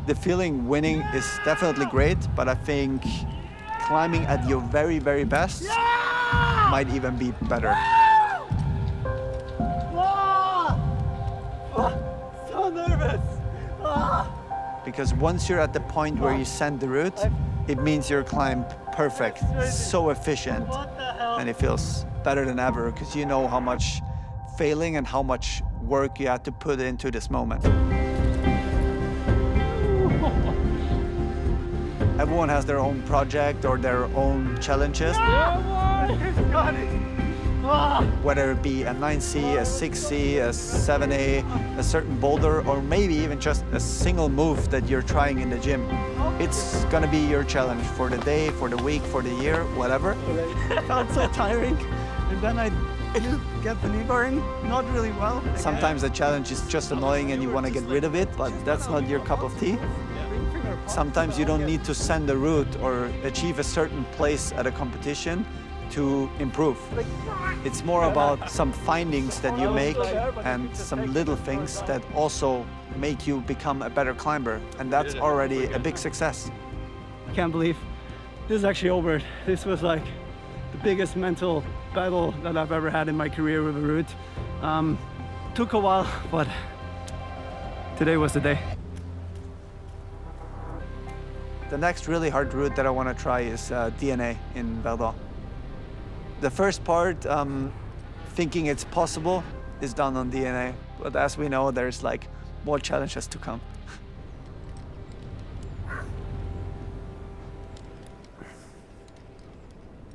The feeling winning is definitely great, but I think climbing at your very, very best might even be better. So nervous. Because once you're at the point where you send the route, it means you're climbed perfect, so efficient, and it feels better than ever because you know how much failing and how much work you had to put into this moment. Everyone has their own project or their own challenges. Whether it be a 9C, a 6C, a 7A, a certain boulder, or maybe even just a single move that you're trying in the gym. It's gonna be your challenge for the day, for the week, for the year, whatever. It felt so tiring, and then I get the knee going not really well. Sometimes the challenge is just annoying and you want to get rid of it, but that's not your cup of tea. Sometimes you don't need to send a route or achieve a certain place at a competition to improve. It's more about some findings that you make and some little things that also make you become a better climber, and that's already a big success. I can't believe this is actually over. This was like the biggest mental battle that I've ever had in my career with a route. Took a while, but today was the day. The next really hard route that I want to try is DNA in Verdun. The first part, thinking it's possible, is done on DNA. But as we know, there's like more challenges to come.